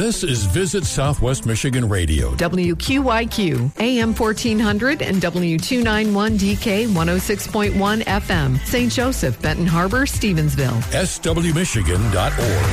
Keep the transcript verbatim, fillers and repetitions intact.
This is Visit Southwest Michigan Radio. W Q Y Q, A M fourteen hundred and W two ninety-one D K one oh six point one F M. Saint Joseph, Benton Harbor, Stevensville. S W Michigan dot org.